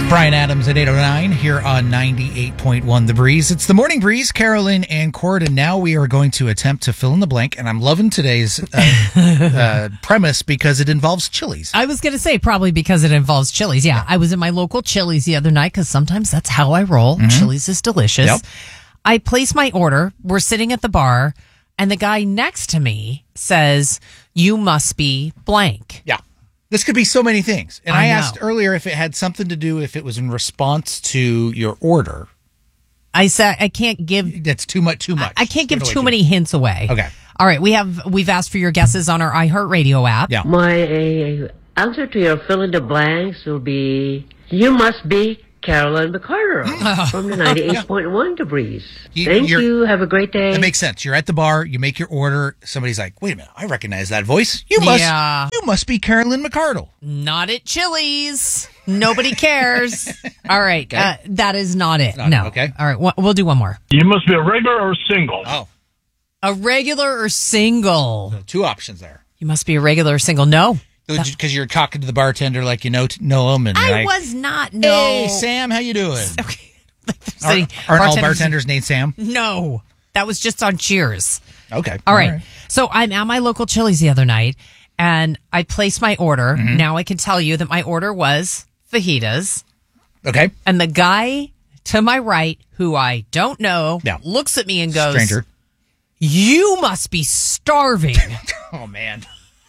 Brian Adams at 8:09 here on 98.1 The Breeze. It's the Morning Breeze, Carolyn and Cord, and now we are going to attempt to fill in the blank. And I'm loving today's premise because it involves Chili's. I was going to say probably because it involves Chili's. Yeah, I was in my local Chili's the other night because sometimes that's how I roll. Mm-hmm. Chili's is delicious. Yep. I place my order. We're sitting at the bar, and the guy next to me says, "You must be blank." Yeah. This could be so many things. And I asked earlier if it had something to do, if it was in response to your order. I said I can't give... That's too much. I can't give too many hints away. Okay. All right. We've asked for your guesses on our iHeartRadio app. Yeah. My answer to your fill in the blanks will be, you must be Carolyn McCarter from the 98.1 The Breeze. Thank you. Have a great day. That makes sense. You're at the bar. You make your order. Somebody's like, wait a minute. I recognize that voice. You must be Carolyn McCardle. Not at Chili's. Nobody cares. All right. Okay. That is not it. No. Okay. All right. We'll do one more. You must be a regular or single. Oh. A regular or single? So 2 options there. You must be a regular or single. No. Because you're talking to the bartender like you know him. And I was not. No. Hey, Sam, how you doing? Okay. Aren't all bartenders named Sam? No. That was just on Cheers. Okay. All right. So I'm at my local Chili's the other night, and I placed my order. Mm-hmm. Now I can tell you that my order was fajitas. Okay. And the guy to my right, who I don't know, looks at me and goes, "Stranger, you must be starving." Oh, man.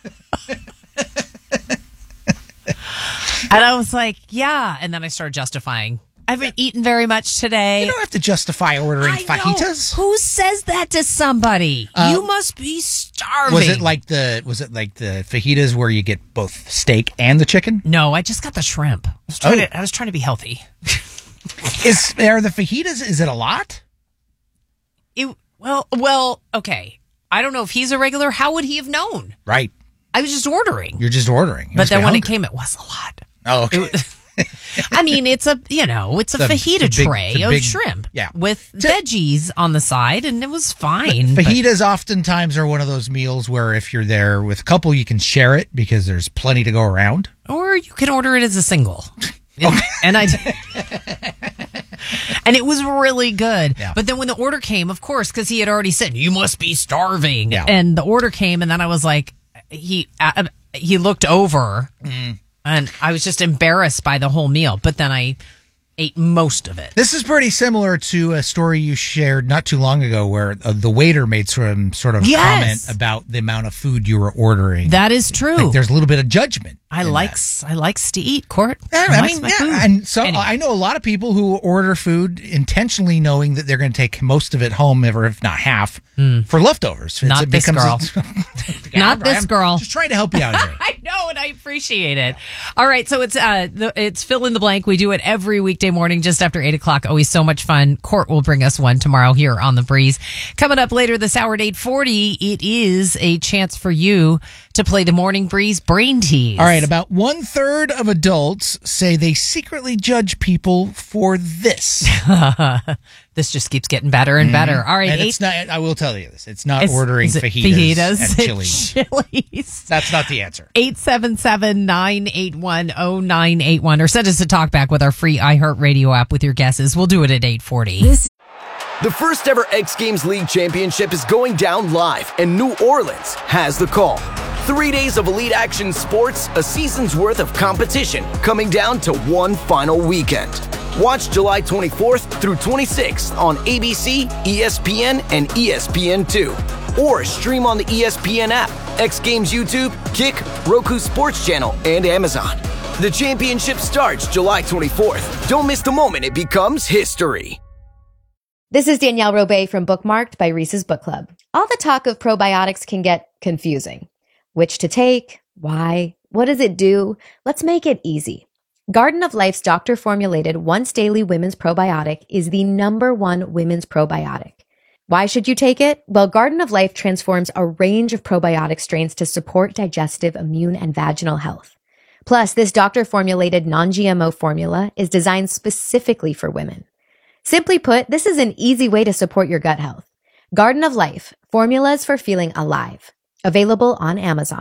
And I was like, yeah. And then I started justifying. I haven't eaten very much today. You don't have to justify ordering fajitas. Who says that to somebody? You must be starving. Was it like the fajitas where you get both steak and the chicken? No, I just got the shrimp. I was trying to be healthy. Are the fajitas? Is it a lot? Well, okay. I don't know if he's a regular. How would he have known? Right. I was just ordering. You're just ordering. But then when it came, it was a lot. Oh, okay. I mean, it's a fajita tray of shrimp with veggies on the side, and it was fine. Fajitas oftentimes are one of those meals where if you're there with a couple, you can share it because there's plenty to go around. Or you can order it as a single. And I and it was really good. Yeah. But then when the order came, of course, because he had already said, "You must be starving." Yeah. And the order came, and then I was like, he looked over. And I was just embarrassed by the whole meal. But then I ate most of it. This is pretty similar to a story you shared not too long ago where the waiter made some sort of comment about the amount of food you were ordering. That is true. Like there's a little bit of judgment. I likes to eat, Court. Food. And so anyway. I know a lot of people who order food intentionally knowing that they're going to take most of it home, if not half, for leftovers. Not this girl. Not this girl. Just trying to help you out here. I know, and I appreciate it. All right, so it's fill in the blank. We do it every weekday morning just after 8 o'clock. Always so much fun. Court will bring us one tomorrow here on The Breeze. Coming up later this hour at 8:40, it is a chance for you to play the Morning Breeze Brain Tease. All right, about 1/3 of adults say they secretly judge people for this. This just keeps getting better and better. All right, and it's not. I will tell you this: it's not ordering fajitas at Chili's. That's not the answer. 877-981-0981, or send us a talk back with our free iHeartRadio app with your guesses. We'll do it at 8:40. The first ever X Games League Championship is going down live, and New Orleans has the call. 3 days of elite action sports, a season's worth of competition, coming down to one final weekend. Watch July 24th through 26th on ABC, ESPN, and ESPN2. Or stream on the ESPN app, X Games YouTube, Kick, Roku Sports Channel, and Amazon. The championship starts July 24th. Don't miss the moment it becomes history. This is Danielle Robay from Bookmarked by Reese's Book Club. All the talk of probiotics can get confusing. Which to take? Why? What does it do? Let's make it easy. Garden of Life's doctor-formulated once-daily women's probiotic is the #1 women's probiotic. Why should you take it? Well, Garden of Life transforms a range of probiotic strains to support digestive, immune, and vaginal health. Plus, this doctor-formulated non-GMO formula is designed specifically for women. Simply put, this is an easy way to support your gut health. Garden of Life, formulas for feeling alive. Available on Amazon.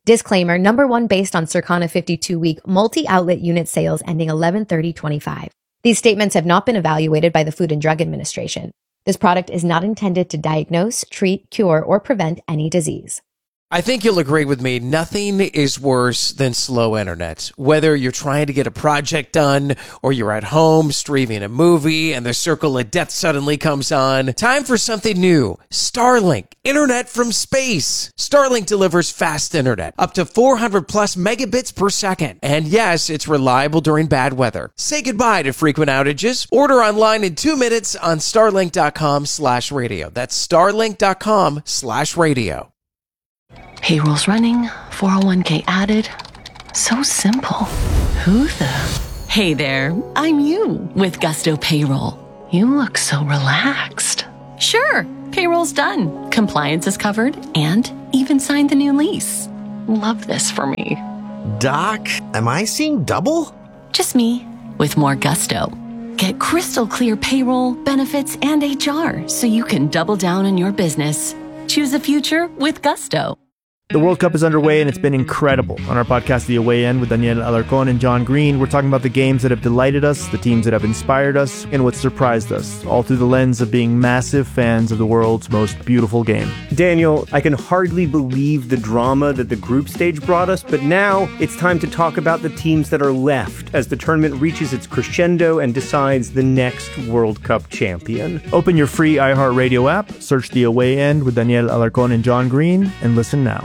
Disclaimer, number one based on Circana 52-week multi-outlet unit sales ending 11/30/25. These statements have not been evaluated by the Food and Drug Administration. This product is not intended to diagnose, treat, cure, or prevent any disease. I think you'll agree with me. Nothing is worse than slow internet. Whether you're trying to get a project done or you're at home streaming a movie and the circle of death suddenly comes on. Time for something new. Starlink. Internet from space. Starlink delivers fast internet. Up to 400 plus megabits per second. And yes, it's reliable during bad weather. Say goodbye to frequent outages. Order online in 2 minutes on starlink.com/radio. That's starlink.com/radio. Payroll's running, 401k added. So simple. Who the? Hey there, I'm you with Gusto Payroll. You look so relaxed. Sure, payroll's done. Compliance is covered and even signed the new lease. Love this for me. Doc, am I seeing double? Just me with more Gusto. Get crystal clear payroll, benefits, and HR so you can double down on your business. Choose a future with Gusto. The World Cup is underway and it's been incredible. On our podcast, The Away End, with Daniel Alarcón and John Green, we're talking about the games that have delighted us, the teams that have inspired us, and what surprised us, all through the lens of being massive fans of the world's most beautiful game. Daniel, I can hardly believe the drama that the group stage brought us, but now it's time to talk about the teams that are left as the tournament reaches its crescendo and decides the next World Cup champion. Open your free iHeartRadio app, search The Away End with Daniel Alarcón and John Green, and listen now.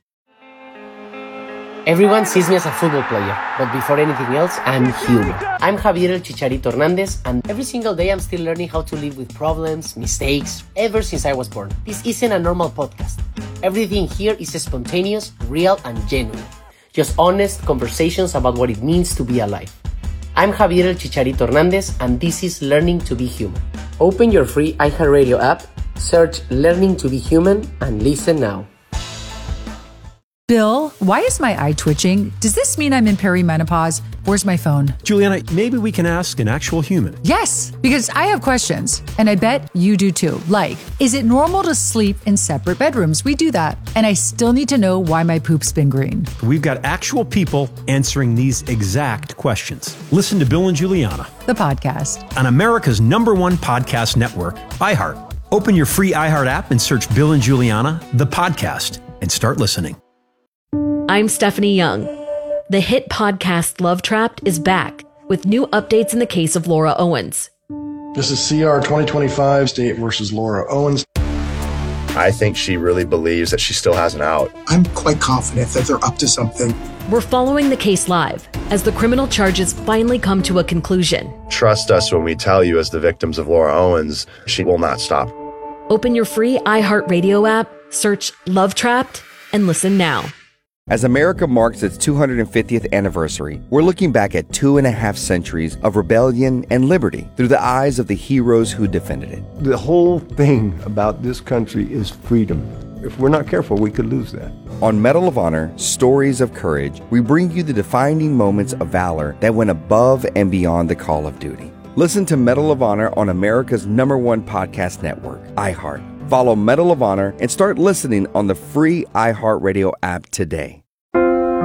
Everyone sees me as a football player, but before anything else, I'm human. I'm Javier El Chicharito Hernández, and every single day I'm still learning how to live with problems, mistakes, ever since I was born. This isn't a normal podcast. Everything here is spontaneous, real, and genuine. Just honest conversations about what it means to be alive. I'm Javier El Chicharito Hernández, and this is Learning to be Human. Open your free iHeartRadio app, search Learning to be Human, and listen now. Bill, why is my eye twitching? Does this mean I'm in perimenopause? Where's my phone? Juliana, maybe we can ask an actual human. Yes, because I have questions, and I bet you do too. Like, is it normal to sleep in separate bedrooms? We do that. And I still need to know why my poop's been green. We've got actual people answering these exact questions. Listen to Bill and Juliana, the podcast, on America's #1 podcast network, iHeart. Open your free iHeart app and search Bill and Juliana, the podcast, and start listening. I'm Stephanie Young. The hit podcast Love Trapped is back with new updates in the case of Laura Owens. This is CR 2025, State versus Laura Owens. I think she really believes that she still has an out. I'm quite confident that they're up to something. We're following the case live as the criminal charges finally come to a conclusion. Trust us when we tell you, as the victims of Laura Owens, she will not stop. Open your free iHeartRadio app, search Love Trapped, and listen now. As America marks its 250th anniversary, we're looking back at 2.5 centuries of rebellion and liberty through the eyes of the heroes who defended it. The whole thing about this country is freedom. If we're not careful, we could lose that. On Medal of Honor, Stories of Courage, we bring you the defining moments of valor that went above and beyond the call of duty. Listen to Medal of Honor on America's #1 podcast network, iHeart. Follow Medal of Honor and start listening on the free iHeartRadio app today.